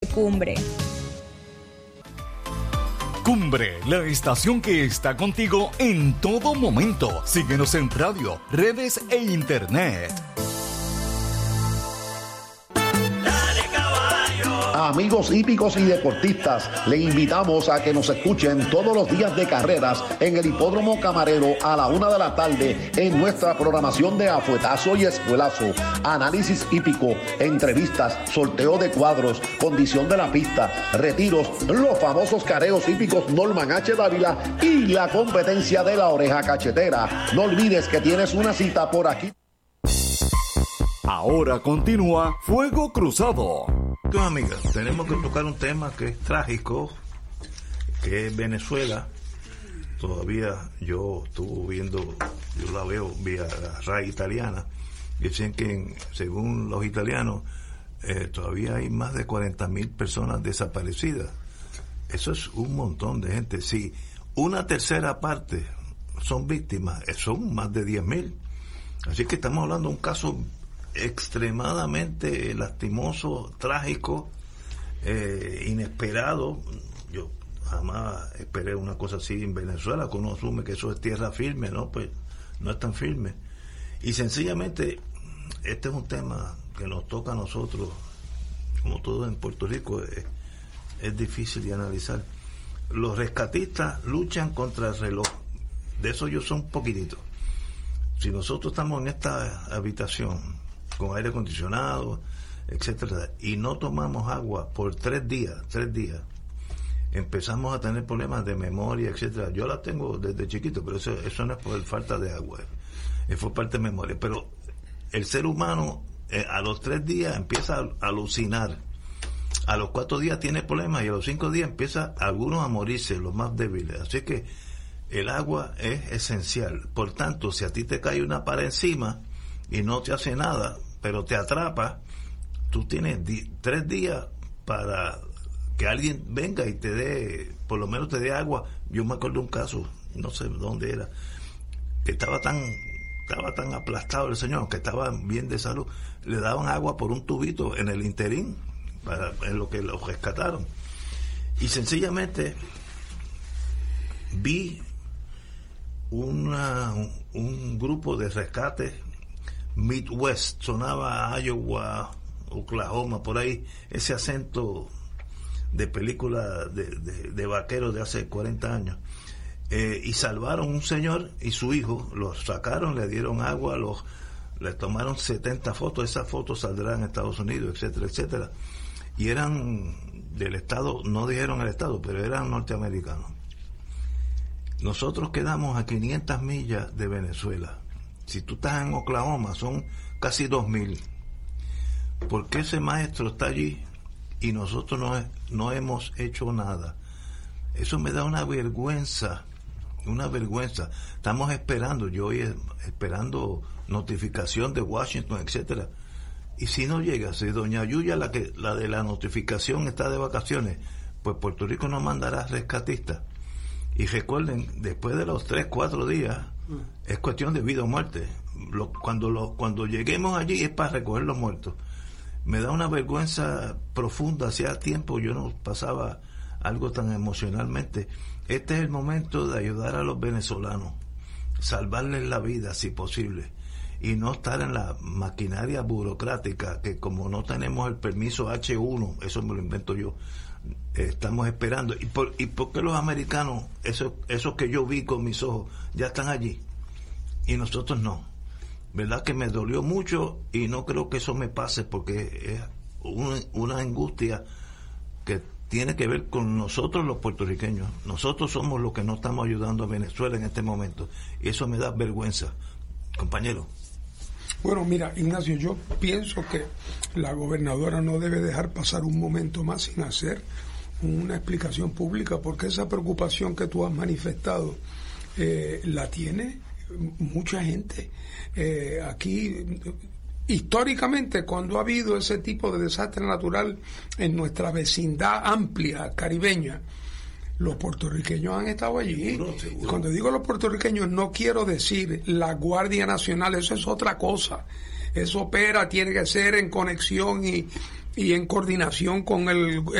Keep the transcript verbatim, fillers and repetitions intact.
Cumbre. Cumbre, la estación que está contigo en todo momento. Síguenos en radio, redes e internet. Amigos hípicos y deportistas, le invitamos a que nos escuchen todos los días de carreras en el Hipódromo Camarero a la una de la tarde en nuestra programación de Afuetazo y Espuelazo, análisis hípico, entrevistas, sorteo de cuadros, condición de la pista, retiros, los famosos careos hípicos Norman H. Dávila y la competencia de la oreja cachetera. No olvides que tienes una cita por aquí. Ahora continúa Fuego Cruzado. Bueno, amigas, tenemos que tocar un tema que es trágico, que es Venezuela. Todavía yo estuve viendo, yo la veo vía la R A I italiana, dicen que en, según los italianos, eh, todavía hay más de cuarenta mil personas desaparecidas. Eso es un montón de gente. Si una tercera parte son víctimas, son más de diez mil. Así que estamos hablando de un caso extremadamente lastimoso, trágico, eh, inesperado. Yo jamás esperé una cosa así en Venezuela, que uno asume que eso es tierra firme, ¿no? Pues no es tan firme. Y sencillamente, este es un tema que nos toca a nosotros, como todo en Puerto Rico, es, es difícil de analizar. Los rescatistas luchan contra el reloj. De eso yo soy un poquitito. Si nosotros estamos en esta habitación con aire acondicionado, etcétera, y no tomamos agua por tres días, tres días, empezamos a tener problemas de memoria, etcétera. Yo la tengo desde chiquito, pero eso, eso no es por falta de agua, es por parte de memoria. Pero el ser humano eh, a los tres días empieza a alucinar, a los cuatro días tiene problemas y a los cinco días empieza algunos a morirse, los más débiles. Así que el agua es esencial. Por tanto, si a ti te cae una pared encima y no te hace nada, pero te atrapa, tú tienes di- tres días para que alguien venga y te dé, por lo menos te dé agua. Yo me acuerdo de un caso, no sé dónde era, que estaba tan estaba tan aplastado el señor, que estaba bien de salud, le daban agua por un tubito en el interín, para, en lo que lo rescataron. Y sencillamente vi una, un, un grupo de rescate Midwest, sonaba Iowa, Oklahoma, por ahí, ese acento de película de, de, de vaqueros de hace cuarenta años, eh, y salvaron un señor y su hijo, los sacaron, le dieron agua, los le tomaron setenta fotos, esas fotos saldrán en Estados Unidos, etcétera, etcétera, y eran del estado, no dijeron el estado, pero eran norteamericanos. Nosotros quedamos a quinientas millas de Venezuela. Si tú estás en Oklahoma, son casi dos mil. ¿Por qué ese maestro está allí y nosotros no, no hemos hecho nada? Eso me da una vergüenza, una vergüenza. Estamos esperando, yo hoy esperando notificación de Washington, etcétera. Y si no llega, si doña Yuya, la que la de la notificación, está de vacaciones, pues Puerto Rico no mandará rescatistas. Y recuerden, después de los tres, cuatro días, es cuestión de vida o muerte. Lo, cuando, lo, cuando lleguemos allí es para recoger los muertos. Me da una vergüenza profunda. Hacía tiempo yo no pasaba algo tan emocionalmente. Este es el momento de ayudar a los venezolanos, salvarles la vida si posible, y no estar en la maquinaria burocrática que, como no tenemos el permiso hache uno, eso me lo invento yo, estamos esperando. ¿Y por, y por qué los americanos, esos eso que yo vi con mis ojos, ya están allí y nosotros no? Verdad que me dolió mucho y no creo que eso me pase, porque es una, una angustia que tiene que ver con nosotros los puertorriqueños. Nosotros somos los que no estamos ayudando a Venezuela en este momento, y eso me da vergüenza, compañero. Bueno, mira, Ignacio, yo pienso que la gobernadora no debe dejar pasar un momento más sin hacer una explicación pública, porque esa preocupación que tú has manifestado eh, la tiene mucha gente. Eh, aquí, históricamente, cuando ha habido ese tipo de desastre natural en nuestra vecindad amplia, caribeña, los puertorriqueños han estado allí. Seguro, seguro. Cuando digo los puertorriqueños, no quiero decir la Guardia Nacional, eso es otra cosa. Eso opera, tiene que ser en conexión y, y en coordinación con el